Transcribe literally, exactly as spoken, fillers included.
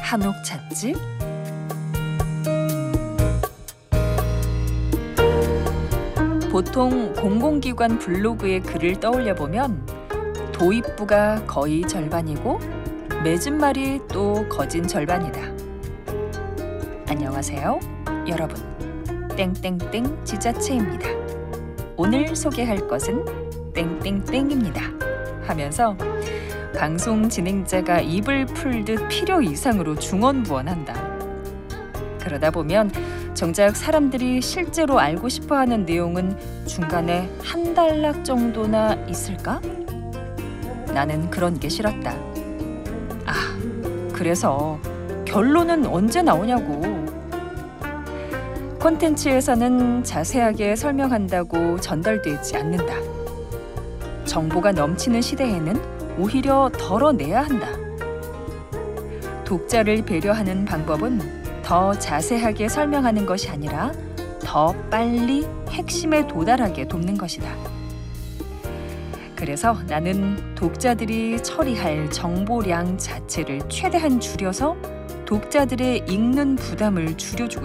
한옥 찻집? 보통 공공기관 블로그의 글을 떠올려 보면 도입부가 거의 절반이고 매진말이 또 거진 절반이다. 안녕하세요, 여러분. 땡땡땡 지자체입니다. 오늘 소개할 것은 땡땡땡입니다 하면서 방송 진행자가 입을 풀듯 필요 이상으로 중언부언한다. 그러다 보면 정작 사람들이 실제로 알고 싶어하는 내용은 중간에 한 단락 정도나 있을까? 나는 그런 게 싫었다. 아, 그래서 결론은 언제 나오냐고. 콘텐츠에서는 자세하게 설명한다고 전달되지 않는다. 정보가 넘치는 시대에는 오히려 덜어내야 한다. 독자를 배려하는 방법은 더 자세하게 설명하는 것이 아니라 더 빨리 핵심에 도달하게 돕는 것이다. 그래서 나는 독자들이 처리할 정보량 자체를 최대한 줄여서 독자들의 읽는 부담을 줄여주고